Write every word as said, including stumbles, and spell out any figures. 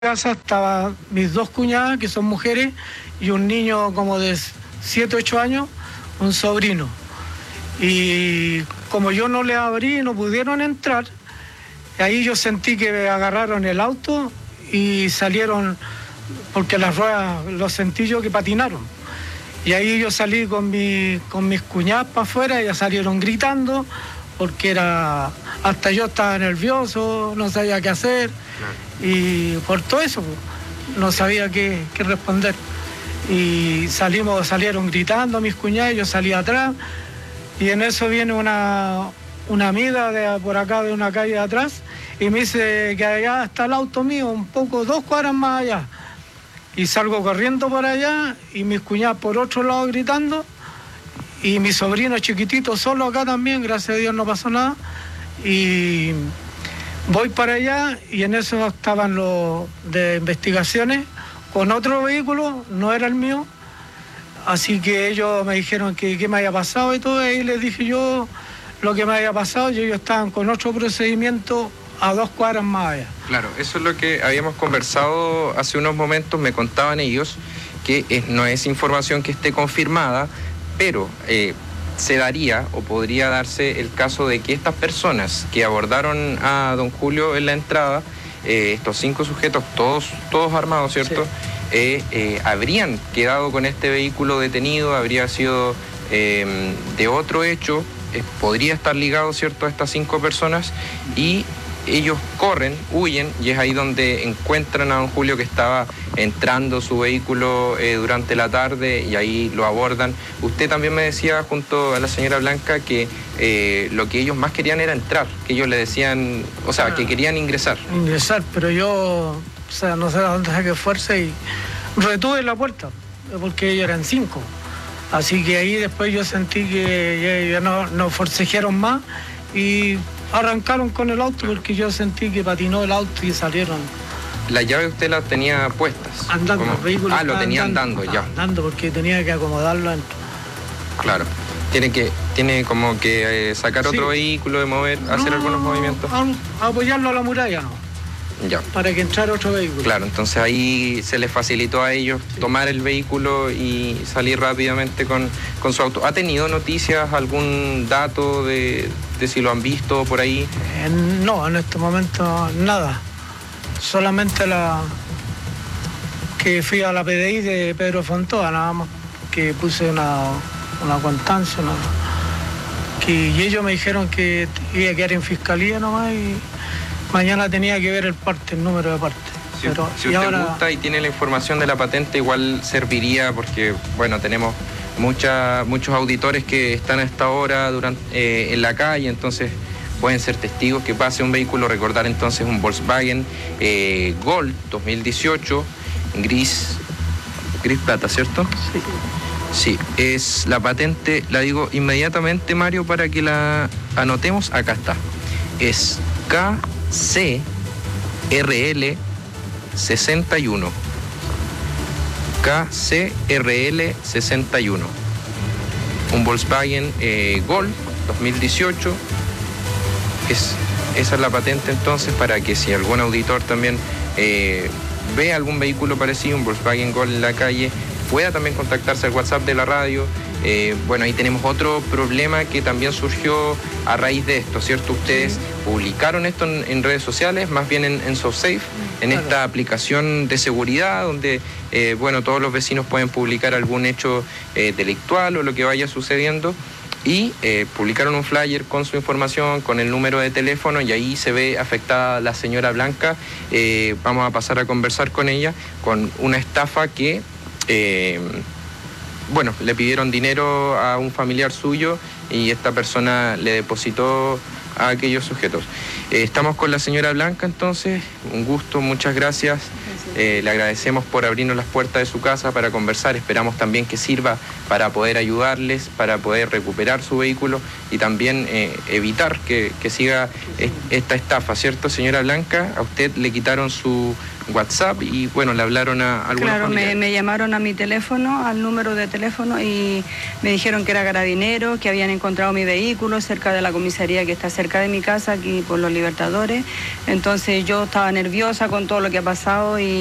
casa estaban mis dos cuñadas, que son mujeres, y un niño como de siete, ocho años, un sobrino. Y como yo no le abrí, no pudieron entrar, ahí yo sentí que me agarraron el auto y salieron, porque las ruedas los sentí yo que patinaron. Y ahí yo salí con, mi, con mis cuñadas para afuera, ellas salieron gritando, porque era, hasta yo estaba nervioso, no sabía qué hacer, y por todo eso no sabía qué, qué responder. Y salimos, salieron gritando mis cuñadas, yo salí atrás, y en eso viene una, una amiga de por acá, de una calle de atrás, y me dice que allá está el auto mío, un poco, dos cuadras más allá. Y salgo corriendo por allá, y mis cuñadas por otro lado gritando, y mi sobrino chiquitito solo acá también, gracias a Dios no pasó nada. Y voy para allá, y en eso estaban los de investigaciones con otro vehículo, no era el mío. Así que ellos me dijeron que qué me había pasado y todo, y ahí les dije yo lo que me había pasado, y ellos estaban con otro procedimiento a dos cuadras más allá. Claro, eso es lo que habíamos conversado hace unos momentos, me contaban ellos, que es, no es información que esté confirmada, pero eh, se daría o podría darse el caso de que estas personas que abordaron a don Julio en la entrada, eh, estos cinco sujetos, todos, todos armados, ¿cierto? Sí. Eh, eh, habrían quedado con este vehículo detenido, habría sido eh, de otro hecho, eh, podría estar ligado, ¿cierto?, a estas cinco personas, y ellos corren, huyen, y es ahí donde encuentran a don Julio, que estaba entrando su vehículo eh, durante la tarde, y ahí lo abordan. Usted también me decía, junto a la señora Blanca, que eh, lo que ellos más querían era entrar, que ellos le decían, o sea, ah, que querían ingresar. Ingresar, pero yo, o sea, no sé a dónde saqué fuerza y retuve la puerta, porque ellos eran cinco. Así que ahí después yo sentí que ya, ya no, no forcejearon más, y arrancaron con el auto, porque yo sentí que patinó el auto y salieron. ¿La llave usted la tenía puestas? Andando, el vehículo. Ah, lo tenía andando, andando ya. Andando, porque tenía que acomodarlo adentro. Claro. Tiene que, tiene como que eh, sacar sí. otro vehículo, de mover, no, hacer algunos movimientos. A, apoyarlo a la muralla, no. Ya. Para que entrara otro vehículo. Claro, entonces ahí se les facilitó a ellos sí. tomar el vehículo y salir rápidamente con, con su auto. ¿Ha tenido noticias, algún dato de, de si lo han visto por ahí? Eh, no, en este momento nada. Solamente la que fui a la P D I de Pedro Fontoa, nada más, que puse una, una constancia, ¿no? Que, y ellos me dijeron que iba a quedar en fiscalía nomás, y mañana tenía que ver el parte, el número de parte. Si, Pero, si usted ahora... gusta y tiene la información de la patente, igual serviría, porque bueno, tenemos mucha, muchos auditores que están a esta hora durante, eh, en la calle, entonces pueden ser testigos que pase un vehículo. Recordar entonces un Volkswagen eh, Gol dos mil dieciocho, gris, gris plata, ¿cierto? Sí. Sí, es la patente, la digo inmediatamente, Mario, para que la anotemos. Acá está. Es K C R L sesenta y uno. K C R L sesenta y uno. Un Volkswagen eh, Gol dos mil dieciocho. Es, esa es la patente entonces, para que si algún auditor también eh, ve algún vehículo parecido, un Volkswagen Gol en la calle, pueda también contactarse al WhatsApp de la radio. Eh, bueno, ahí tenemos otro problema que también surgió a raíz de esto, ¿cierto? Ustedes publicaron esto en, en redes sociales, más bien en, en SoftSafe, en claro. esta aplicación de seguridad donde, eh, bueno, todos los vecinos pueden publicar algún hecho eh, delictual o lo que vaya sucediendo, y eh, publicaron un flyer con su información, con el número de teléfono, y ahí se ve afectada la señora Blanca. Eh, vamos a pasar a conversar con ella, con una estafa que... Eh, bueno, le pidieron dinero a un familiar suyo y esta persona le depositó a aquellos sujetos. Eh, estamos con la señora Blanca entonces, un gusto, muchas gracias. Eh, le agradecemos por abrirnos las puertas de su casa para conversar. Esperamos también que sirva para poder ayudarles, para poder recuperar su vehículo y también eh, evitar que, que siga esta estafa, ¿cierto, señora Blanca? A usted le quitaron su WhatsApp y bueno, le hablaron a algunos Claro, me, familiares. me llamaron a mi teléfono, al número de teléfono y me dijeron que era carabinero, que habían encontrado mi vehículo cerca de la comisaría que está cerca de mi casa, aquí por Los Libertadores. Entonces yo estaba nerviosa con todo lo que ha pasado y